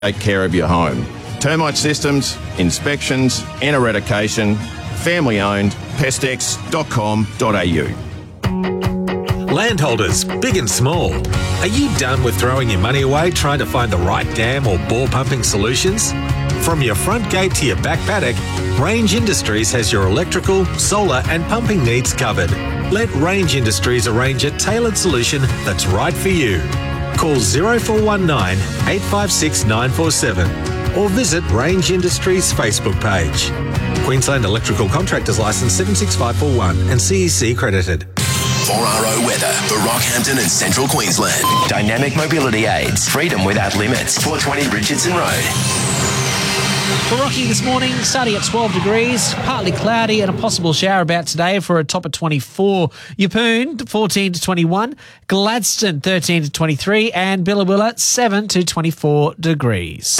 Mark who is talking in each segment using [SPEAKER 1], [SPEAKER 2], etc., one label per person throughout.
[SPEAKER 1] take care of your home. Termite systems, inspections and eradication. Family owned. Pestex.com.au.
[SPEAKER 2] Landholders, big and small, are you done with throwing your money away trying to find the right dam or bore pumping solutions? From your front gate to your back paddock, Range Industries has your electrical, solar and pumping needs covered. Let Range Industries arrange a tailored solution that's right for you. Call 0419 856 947 or visit Range Industries Facebook page. Queensland Electrical Contractors Licence 76541 and CEC credited.
[SPEAKER 3] 4RO weather for Rockhampton and Central Queensland. Dynamic mobility aids. Freedom without limits. 420 Richardson Road.
[SPEAKER 4] For Rocky this morning, starting at 12 degrees, partly cloudy and a possible shower about today for a top of 24. Yeppoon, 14 to 21. Gladstone, 13 to 23. And Billabilla, 7 to 24 degrees.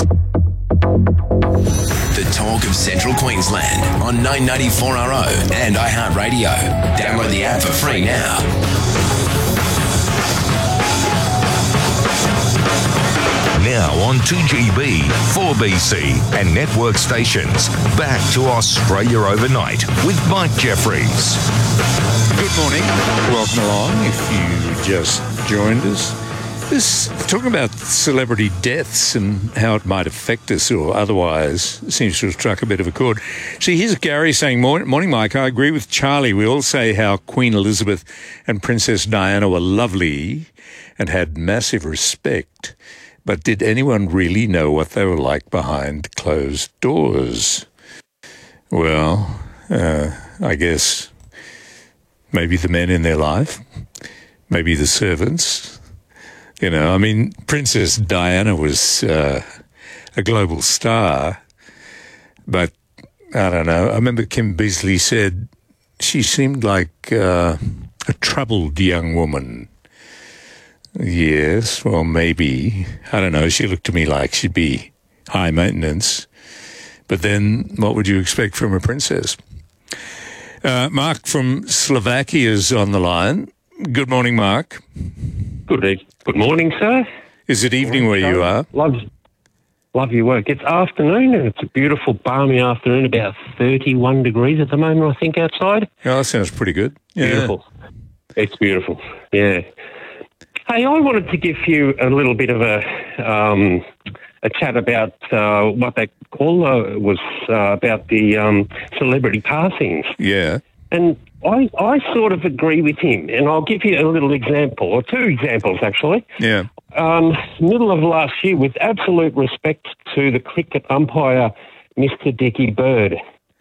[SPEAKER 3] The talk of Central Queensland on 994RO and iHeartRadio. Download the app for free now.
[SPEAKER 5] Now on 2GB, 4BC and network stations. Back to Australia Overnight with Mike Jeffries.
[SPEAKER 6] Good morning. Welcome along if you just joined us. This talking about celebrity deaths and how it might affect us or otherwise seems to have struck a bit of a chord. See, here's Gary saying, Morning, Mike. I agree with Charlie. We all say how Queen Elizabeth and Princess Diana were lovely and had massive respect. But did anyone really know what they were like behind closed doors? Well, I guess maybe the men in their life, maybe the servants. You know, I mean, Princess Diana was a global star, but I don't know. I remember Kim Beazley said she seemed like a troubled young woman. Yes, well, maybe. I don't know. She looked to me like she'd be high maintenance. But then what would you expect from a princess? Mark from Slovakia is on the line. Good morning, Mark.
[SPEAKER 7] Good morning, sir.
[SPEAKER 6] Is it evening where you are?
[SPEAKER 7] Love your work. It's afternoon, and it's a beautiful, balmy afternoon, about 31 degrees at the moment, I think, outside.
[SPEAKER 6] Oh, that sounds pretty good. Yeah.
[SPEAKER 7] Beautiful. It's beautiful, yeah. Hey, I wanted to give you a little bit of a chat about what they call was about the celebrity passings.
[SPEAKER 6] Yeah.
[SPEAKER 7] And I sort of agree with him, and I'll give you a little example, or two examples actually.
[SPEAKER 6] Yeah.
[SPEAKER 7] Middle of last year, with absolute respect to the cricket umpire, Mr. Dickie Bird.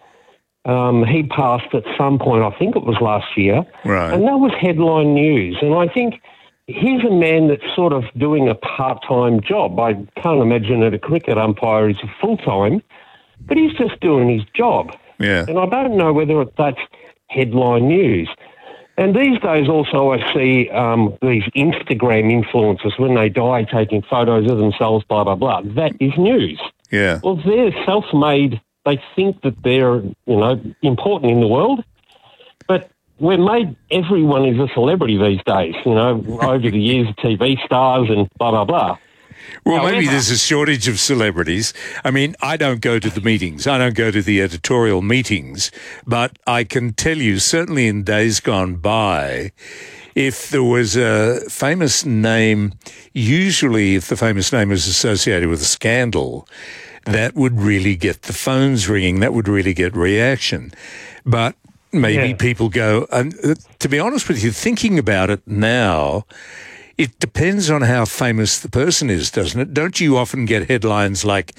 [SPEAKER 7] He passed at some point, I think it was last year.
[SPEAKER 6] Right.
[SPEAKER 7] And that was headline news. And I think he's a man that's sort of doing a part-time job. I can't imagine that a cricket umpire is full-time, but he's just doing his job.
[SPEAKER 6] Yeah.
[SPEAKER 7] And I don't know whether that's headline news. And these days also I see these Instagram influencers, when they die, taking photos of themselves, blah, blah, blah. That is news.
[SPEAKER 6] Yeah.
[SPEAKER 7] Well, they're self-made. They think that they're, important in the world. But we're made, everyone is a celebrity these days, over the years, TV stars and blah, blah, blah.
[SPEAKER 6] Well,
[SPEAKER 7] However,
[SPEAKER 6] maybe there's a shortage of celebrities. I mean, I don't go to the meetings. I don't go to the editorial meetings. But I can tell you, certainly in days gone by, if there was a famous name, usually if the famous name is associated with a scandal, that would really get the phones ringing. That would really get reaction. But maybe people go, and to be honest with you, thinking about it now, it depends on how famous the person is, doesn't it? Don't you often get headlines like,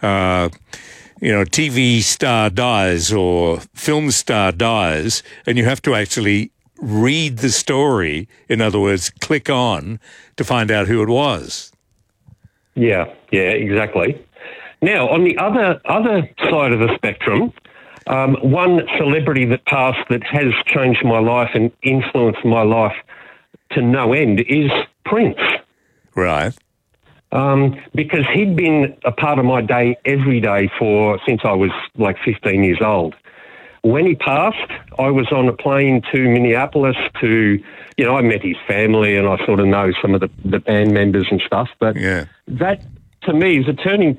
[SPEAKER 6] TV star dies or film star dies, and you have to actually read the story, in other words, click on to find out who it was.
[SPEAKER 7] Yeah, exactly. Now, on the other side of the spectrum, one celebrity that passed that has changed my life and influenced my life to no end is Prince.
[SPEAKER 6] Right.
[SPEAKER 7] Because he'd been a part of my day every day since I was like 15 years old. When he passed, I was on a plane to Minneapolis I met his family and I sort of know some of the band members and stuff, but that to me, is a turning